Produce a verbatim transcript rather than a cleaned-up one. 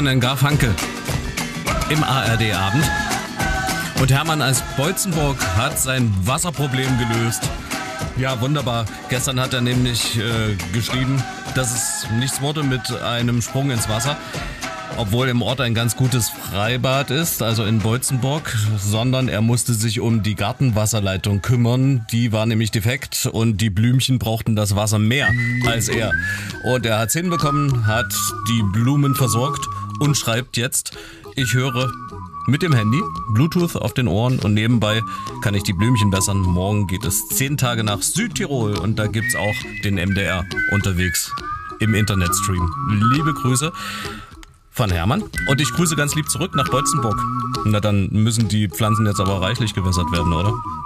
Simon and Garfunkel im A R D-Abend. Und Hermann aus Beutzenburg hat sein Wasserproblem gelöst. Ja, wunderbar. Gestern hat er nämlich äh, geschrieben, dass es nichts wurde mit einem Sprung ins Wasser. Obwohl im Ort ein ganz gutes Freibad ist, also in Beutzenburg, sondern er musste sich um die Gartenwasserleitung kümmern. Die war nämlich defekt und die Blümchen brauchten das Wasser mehr als er. Und er hat's hinbekommen, hat die Blumen versorgt und schreibt jetzt, ich höre mit dem Handy, Bluetooth auf den Ohren und nebenbei kann ich die Blümchen wässern. Morgen geht es zehn Tage nach Südtirol und da gibt's auch den M D R unterwegs im Internetstream. Liebe Grüße von Hermann und ich grüße ganz lieb zurück nach Beutzenburg. Na, dann müssen die Pflanzen jetzt aber reichlich gewässert werden, oder?